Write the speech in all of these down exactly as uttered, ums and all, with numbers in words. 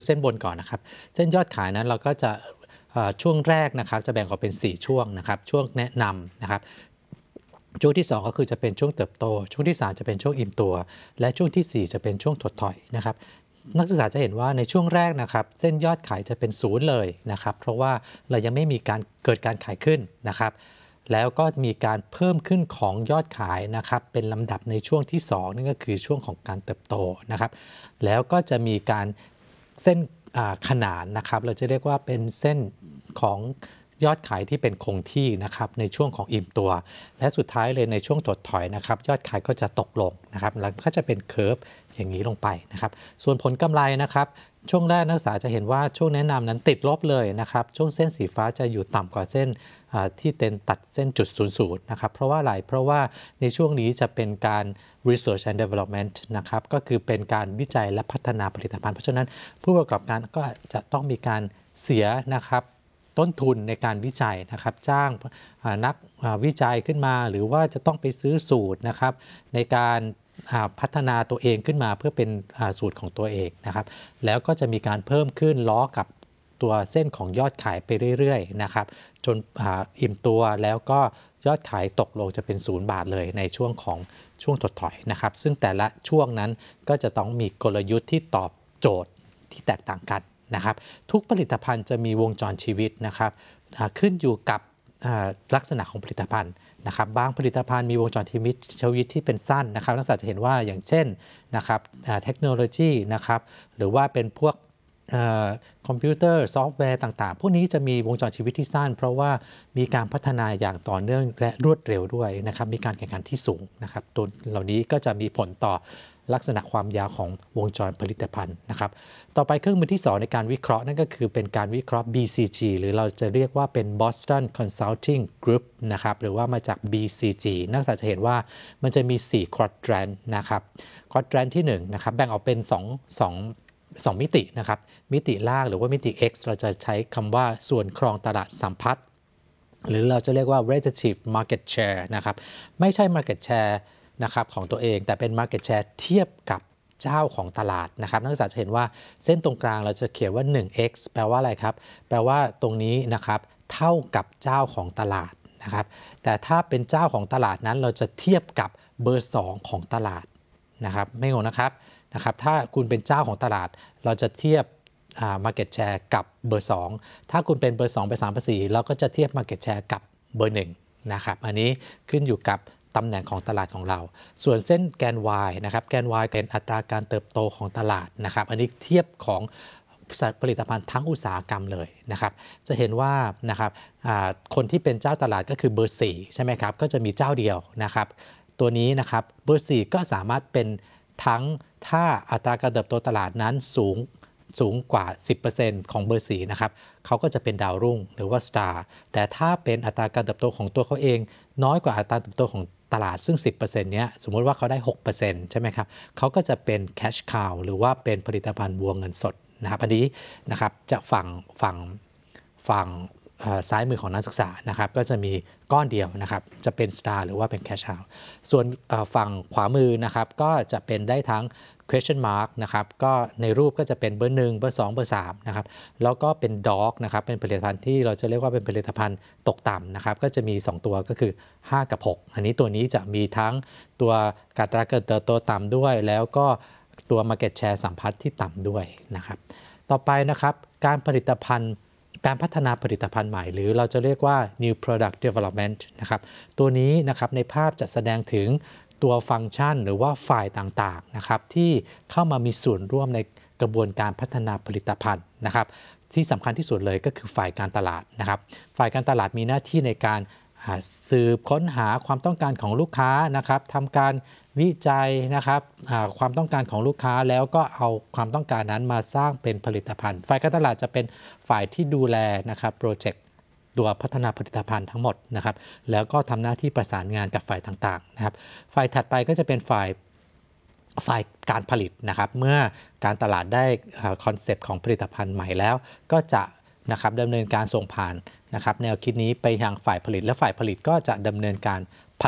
เส้นบนก่อนนะครับเส้นยอดขายนั้นเราก็จะช่วงแรกนะครับจะแบ่งออกเป็นสี่ช่วงนะครับช่วงแนะนำนะครับช่วงที่สองก็คือจะเป็นช่วงเติบโตช่วงที่สามจะเป็นช่วงอิ่มตัวและช่วงที่สี่จะเป็นช่วงถดถอยนะครับนักศึกษาจะเห็นว่าในช่วงแรกนะครับเส้นยอดขายจะเป็นศูนย์เลยนะครับเพราะว่าเรายังไม่มีการเกิดการขายขึ้นนะครับแล้วก็มีการเพิ่มขึ้นของยอดขายนะครับเป็นลำดับในช่วงที่สองนั่นก็คือช่วงของการเติบโตนะครับแล้วก็จะมีการเส้นขนานนะครับเราจะเรียกว่าเป็นเส้นของยอดขายที่เป็นคงที่นะครับในช่วงของอิ่มตัวและสุดท้ายเลยในช่วงถดถอยนะครับยอดขายก็จะตกลงนะครับแล้วก็จะเป็นเคอร์ฟอย่างนี้ลงไปนะครับส่วนผลกำไรนะครับช่วงแรกนักศึกษาจะเห็นว่าช่วงแนะนำนั้นติดลบเลยนะครับช่วงเส้นสีฟ้าจะอยู่ต่ำกว่าเส้นที่เป็นตัดเส้นจุดศูนย์ศูนย์นะครับเพราะว่าอะไรเพราะว่าในช่วงนี้จะเป็นการ research and development นะครับก็คือเป็นการวิจัยและพัฒนาผลิตภัณฑ์เพราะฉะนั้นผู้ประกอบการก็จะต้องมีการเสียนะครับต้นทุนในการวิจัยนะครับจ้างนักวิจัยขึ้นมาหรือว่าจะต้องไปซื้อสูตรนะครับในการพัฒนาตัวเองขึ้นมาเพื่อเป็นสูตรของตัวเองนะครับแล้วก็จะมีการเพิ่มขึ้นล้อกับตัวเส้นของยอดขายไปเรื่อยๆนะครับจน อ, อิ่มตัวแล้วก็ยอดขายตกลงจะเป็นศูนย์บาทเลยในช่วงของช่วงถดถอยนะครับซึ่งแต่ละช่วงนั้นก็จะต้องมีกลยุทธ์ที่ตอบโจทย์ที่แตกต่างกันนะครับทุกผลิตภัณฑ์จะมีวงจรชีวิตนะครับขึ้นอยู่กับลักษณะของผลิตภัณฑ์นะครับบางผลิตภัณฑ์มีวงจรชีวิตชีวิตที่เป็นสั้นนะครับนักศึกษาจะเห็นว่าอย่างเช่นนะครับเทคโนโลยีนะครับหรือว่าเป็นพวกคอมพิวเตอร์ซอฟต์แวร์ต่างๆพวกนี้จะมีวงจรชีวิตที่สั้นเพราะว่ามีการพัฒนาอย่างต่อเนื่องและรวดเร็วด้วยนะครับมีการแข่งขันที่สูงนะครับตัวเหล่านี้ก็จะมีผลต่อลักษณะความยาวของวงจรผลิตภัณฑ์นะครับต่อไปเครื่องมือที่สองในการวิเคราะห์นั่นก็คือเป็นการวิเคราะห์ บี ซี จี หรือเราจะเรียกว่าเป็น Boston Consulting Group นะครับหรือว่ามาจาก บี ซี จี นักศึกษาจะเห็นว่ามันจะมีสี่ quadrant นะครับ quadrant ที่หนึ่งนะครับแบ่งออกเป็น2 2 2มิตินะครับมิติล่างหรือว่ามิติ X เราจะใช้คำว่าส่วนครองตลาดสัมพัทธ์หรือเราจะเรียกว่า relative market share นะครับไม่ใช่ market share นะครับของตัวเองแต่เป็น market share เทียบกับเจ้าของตลาดนะครับนักศึกษาจะเห็นว่าเส้นตรงกลางเราจะเขียนว่า หนึ่ง เอ็กซ์ แปลว่าอะไรครับแปลว่าตรงนี้นะครับเท่ากับเจ้าของตลาดนะครับแต่ถ้าเป็นเจ้าของตลาดนั้นเราจะเทียบกับเบอร์สองของตลาดนะครับไม่งงนะครับนะครับถ้าคุณเป็นเจ้าของตลาดเราจะเทียบ market share กับเบอร์สองถ้าคุณเป็นเบอร์สองเบอร์สามเบอร์สี่เราก็จะเทียบ market share กับเบอร์หนึ่งนะครับอันนี้ขึ้นอยู่กับตำแหน่งของตลาดของเราส่วนเส้นแกน Y นะครับแกน Y เป็นอัตราการเติบโตของตลาดนะครับอันนี้เทียบของผลิตภัณฑ์ทั้งอุตสาหกรรมเลยนะครับจะเห็นว่านะครับคนที่เป็นเจ้าตลาดก็คือเบอร์สี่ใช่ไหมครับก็จะมีเจ้าเดียวนะครับตัวนี้นะครับเบอร์สี่ก็สามารถเป็นทั้งถ้าอัตราการเติบโตตลาดนั้นสูงสูงกว่า สิบเปอร์เซ็นต์ ของเบอร์สี่นะครับเขาก็จะเป็นดาวรุ่งหรือว่าสตาร์แต่ถ้าเป็นอัตราการเติบโตของตัวเขาเองน้อยกว่าอัตราเติบโตของตลาดซึ่ง สิบเปอร์เซ็นต์ เนี้ยสมมติว่าเขาได้ หกเปอร์เซ็นต์ ใช่ไหมครับเขาก็จะเป็น cash cow หรือว่าเป็นผลิตภัณฑ์บัวเงินสดนะครับอันนี้นะครับจะฝั่งฝั่งฝั่งซ้ายมือของนักศึกษานะครับก็จะมีก้อนเดียวนะครับจะเป็น star หรือว่าเป็น cash cow ส่วนฝั่งขวามือนะครับก็จะเป็นได้ทั้งquestion mark นะครับก็ในรูปก็จะเป็นเบอร์หนึ่งเบอร์สองเบอร์สามนะครับแล้วก็เป็น dog นะครับเป็นผลิตภัณฑ์ที่เราจะเรียกว่าเป็นผลิตภัณฑ์ตกต่ำนะครับก็จะมีสองตัวก็คือห้ากับหกอันนี้ตัวนี้จะมีทั้งตัวอัตราการเติบโตต่ำด้วยแล้วก็ตัว market share สัมพัทธ์ที่ต่ำด้วยนะครับต่อไปนะครับการผลิตภัณฑ์การพัฒนาผลิตภัณฑ์ใหม่หรือเราจะเรียกว่า new product development นะครับตัวนี้นะครับในภาพจะแสดงถึงตัวฟังก์ชันหรือว่าฝ่ายต่างๆนะครับที่เข้ามามีส่วนร่วมในกระบวนการพัฒนาผลิตภัณฑ์นะครับที่สำคัญที่สุดเลยก็คือฝ่ายการตลาดนะครับฝ่ายการตลาดมีหน้าที่ในการสืบค้นหาความต้องการของลูกค้านะครับทำการวิจัยนะครับความต้องการของลูกค้าแล้วก็เอาความต้องการนั้นมาสร้างเป็นผลิตภัณฑ์ฝ่ายการตลาดจะเป็นฝ่ายที่ดูแลนะครับโปรเจกต์ตัวพัฒนาผลิตภัณฑ์ทั้งหมดนะครับแล้วก็ทำหน้าที่ประสานงานกับฝ่ายต่างๆนะครับฝ่ายถัดไปก็จะเป็นฝ่ายฝ่ายการผลิตนะครับเมื่อการตลาดได้คอนเซปต์ของผลิตภัณฑ์ใหม่แล้วก็จะนะครับดำเนินการส่งผ่านนะครับแนวคิดนี้ไปยังฝ่ายผลิตและฝ่ายผลิตก็จะดำเนินการผลิต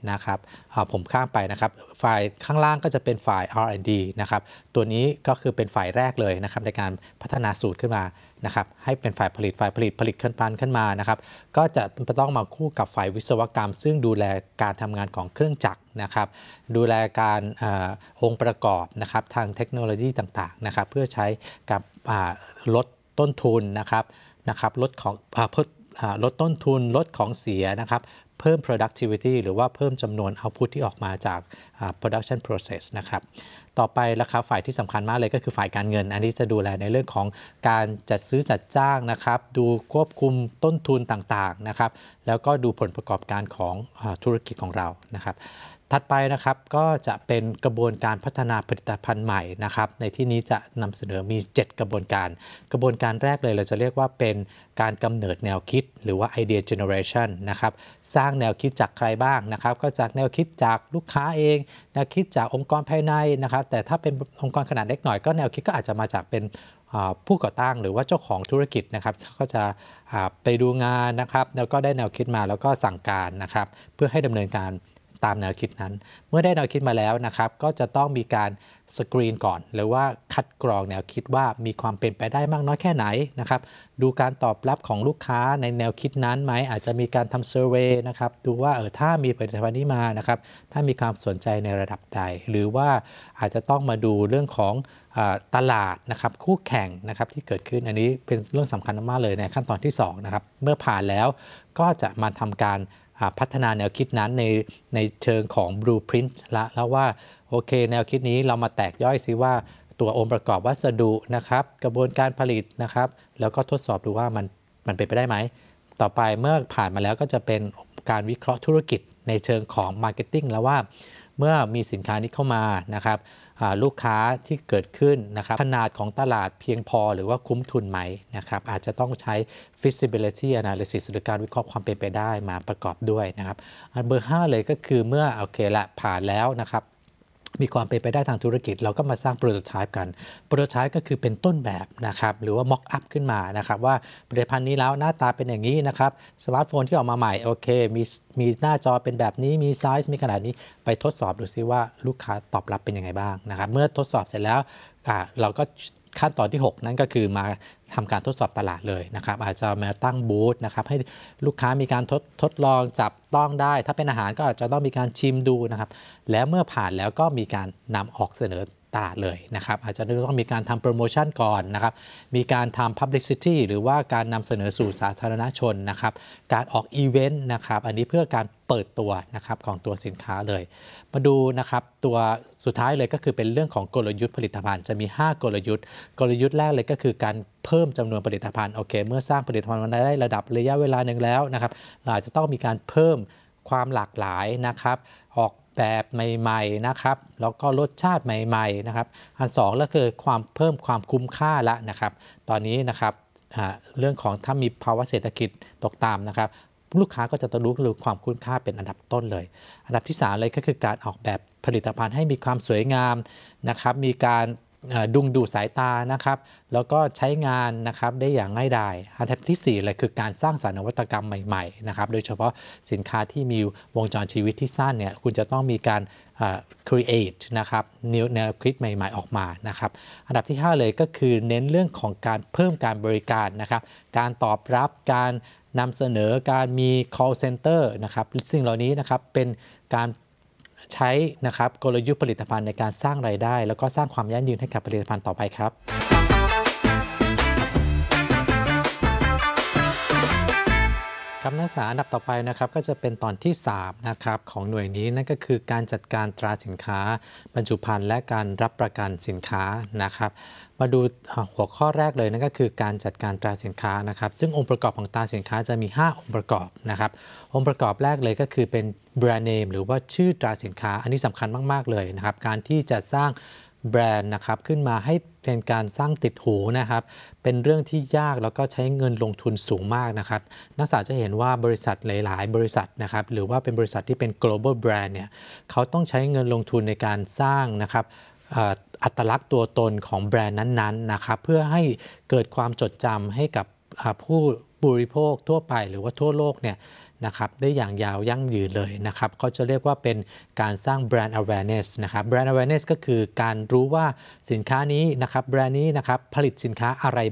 นะครับผมข้ามไปนะครับฝ่ายข้างล่างก็จะเป็นฝ่าย อาร์ แอนด์ ดี นะครับตัวนี้ก็คือเป็นฝ่ายแรกเลยนะครับในการพัฒนาสูตรขึ้นมานะครับให้เป็นฝ่ายผลิตฝ่ายผลิตผลิตขึ้นปันขึ้นมานะครับก็จะต้องมาคู่กับฝ่ายวิศวกรรมซึ่งดูแลการทำงานของเครื่องจักรนะครับดูแลการอองค์ประกอบนะครับทางเทคโนโลยีต่างๆนะครับเพื่อใช้กับลดต้นทุนนะครับนะครับลดของลดต้นทุนลดของเสียนะครับเพิ่ม productivity หรือว่าเพิ่มจำนวน output ที่ออกมาจาก production process นะครับต่อไปราคาฝ่ายที่สำคัญมากเลยก็คือฝ่ายการเงินอันนี้จะดูแลในเรื่องของการจัดซื้อจัดจ้างนะครับดูควบคุมต้นทุนต่างๆนะครับแล้วก็ดูผลประกอบการของธุรกิจของเรานะครับถัดไปนะครับก็จะเป็นกระบวนการพัฒนาผลิตภัณฑ์ใหม่นะครับในที่นี้จะนำเสนอมีเจ็ดกระบวนการกระบวนการแรกเลยเราจะเรียกว่าเป็นการกำเนิดแนวคิดหรือว่า idea generation นะครับสร้างแนวคิดจากใครบ้างนะครับก็จากแนวคิดจากลูกค้าเองแนวคิดจากองค์กรภายในนะครับแต่ถ้าเป็นองค์กรขนาดเล็กหน่อยก็แนวคิดก็อาจจะมาจากเป็นผู้ก่อตั้งหรือว่าเจ้าของธุรกิจนะครับก็จะไปดูงานนะครับแล้วก็ได้แนวคิดมาแล้วก็สั่งการนะครับเพื่อให้ดำเนินการตามแนวคิดนั้นเมื่อได้แนวคิดมาแล้วนะครับก็จะต้องมีการสกรีนก่อนหรือว่าคัดกรองแนวคิดว่ามีความเป็นไปได้มากน้อยแค่ไหนนะครับดูการตอบรับของลูกค้าในแนวคิดนั้นไหมอาจจะมีการทำเซอร์เวย์นะครับดูว่าเออถ้ามีผลิตภัณฑ์นี้มานะครับถ้ามีความสนใจในระดับใดหรือว่าอาจจะต้องมาดูเรื่องของตลาดนะครับคู่แข่งนะครับที่เกิดขึ้นอันนี้เป็นเรื่องสำคัญมากเลยในขั้นตอนที่สองนะครับเมื่อผ่านแล้วก็จะมาทำการพัฒนาแนวคิดนั้นในในเชิงของ blueprint ละแล้วว่าโอเคแนวคิดนี้เรามาแตกย่อยซิว่าตัวองค์ประกอบวัสดุนะครับกระบวนการผลิตนะครับแล้วก็ทดสอบดูว่ามันมันเป็นไปได้ไหมต่อไปเมื่อผ่านมาแล้วก็จะเป็นการวิเคราะห์ธุรกิจในเชิงของ marketing แล้วว่าเมื่อมีสินค้านี้เข้ามานะครับลูกค้าที่เกิดขึ้นนะครับขนาดของตลาดเพียงพอหรือว่าคุ้มทุนไหมนะครับอาจจะต้องใช้ feasibility analysis หรือการวิเคราะห์ความเป็นไปได้มาประกอบด้วยนะครับอันเบอร์ห้าเลยก็คือเมื่อโอเคละผ่านแล้วนะครับมีความเป็นไปได้ทางธุรกิจเราก็มาสร้างโปรโตไทป์กันโปรโตไทป์ก็คือเป็นต้นแบบนะครับหรือว่า mock up ขึ้นมานะครับว่าผลิตภัณฑ์นี้แล้วหน้าตาเป็นอย่างนี้นะครับสมาร์ทโฟนที่ออกมาใหม่โอเคมีมีหน้าจอเป็นแบบนี้มีไซส์มีขนาดนี้ไปทดสอบดูซิว่าลูกค้าตอบรับเป็นยังไงบ้างนะครับเมื่อทดสอบเสร็จแล้วเราก็ขั้นตอนที่หกนั่นก็คือมาทำการทดสอบตลาดเลยนะครับอาจจะมาตั้งบูธนะครับให้ลูกค้ามีการทดทดลองจับต้องได้ถ้าเป็นอาหารก็อาจจะต้องมีการชิมดูนะครับแล้วเมื่อผ่านแล้วก็มีการนำออกเสนอตลาดเลยนะครับอาจจะต้องมีการทำโปรโมชั่นก่อนนะครับมีการทำ publicity หรือว่าการนำเสนอสู่สาธารณชนนะครับการออกอีเวนต์นะครับอันนี้เพื่อการเปิดตัวนะครับของตัวสินค้าเลยมาดูนะครับตัวสุดท้ายเลยก็คือเป็นเรื่องของกลยุทธ์ผลิตภัณฑ์จะมีห้ากลยุทธ์กลยุทธ์แรกเลยก็คือการเพิ่มจำนวนผลิตภัณฑ์โอเคเมื่อสร้างผลิตภัณฑ์มาได้ระดับระยะเวลาหนึ่งแล้วนะครับเราอาจจะต้องมีการเพิ่มความหลากหลายนะครับออกแบบใหม่ๆนะครับแล้วก็รสชาติใหม่ๆนะครับอันสองก็คือความเพิ่มความคุ้มค่าละนะครับตอนนี้นะครับเรื่องของถ้ามีภาวะเศรษฐกิจตกต่ำนะครับลูกค้าก็จะต้องรู้เรื่องความคุ้มค่าเป็นอันดับต้นเลยอันดับที่สามเลยก็คือการออกแบบผลิตภัณฑ์ให้มีความสวยงามนะครับมีการดึงดูดสายตานะครับแล้วก็ใช้งานนะครับได้อย่างง่ายดายอันดับที่สี่เลยคือการสร้างสรรค์นวัตกรรมใหม่ๆนะครับโดยเฉพาะสินค้าที่มีวงจรชีวิตที่สั้นเนี่ยคุณจะต้องมีการ create นะครับแนวคิดใหม่ๆออกมานะครับอันดับที่ห้าเลยก็คือเน้นเรื่องของการเพิ่มการบริการนะครับการตอบรับการนำเสนอการมี call center นะครับสิ่งเหล่านี้นะครับเป็นการใช้นะครับกลยุทธ์ผลิตภัณฑ์ในการสร้างรายได้แล้วก็สร้างความยั่งยืนให้กับผลิตภัณฑ์ต่อไปครับครับนักศึกษาอันดับต่อไปนะครับก็จะเป็นตอนที่สามนะครับของหน่วยนี้นั่นก็คือการจัดการตราสินค้าบรรจุภัณฑ์และการรับประกันสินค้านะครับมาดูหัวข้อแรกเลยนั่นก็คือการจัดการตราสินค้านะครับซึ่งองค์ประกอบของตราสินค้าจะมีห้าองค์ประกอบนะครับองค์ประกอบแรกเลยก็คือเป็นแบรนด์เนมหรือว่าชื่อตราสินค้าอันนี้สำคัญมากๆเลยนะครับการที่จะสร้างแบรนด์นะครับขึ้นมาให้เป็นการสร้างติดหูนะครับเป็นเรื่องที่ยากแล้วก็ใช้เงินลงทุนสูงมากนะครับนักศึกษาจะเห็นว่าบริษัทหลายๆบริษัทนะครับหรือว่าเป็นบริษัทที่เป็น global brand เนี่ยเขาต้องใช้เงินลงทุนในการสร้างนะครับอัตลักษณ์ตัวตนของแบรนด์นั้นๆนะครับเพื่อให้เกิดความจดจำให้กับผู้บริโภคทั่วไปหรือว่าทั่วโลกเนี่ยนะครับได้อย่างยาวยั่งยืนเลยนะครับเขาจะเรียกว่าเป็นการสร้าง brand awareness นะครับ brand awareness ก็คือการรู้ว่าสินค้านี้นะครับแบรนด์นี้นะครับผลิตสินค้าอะไร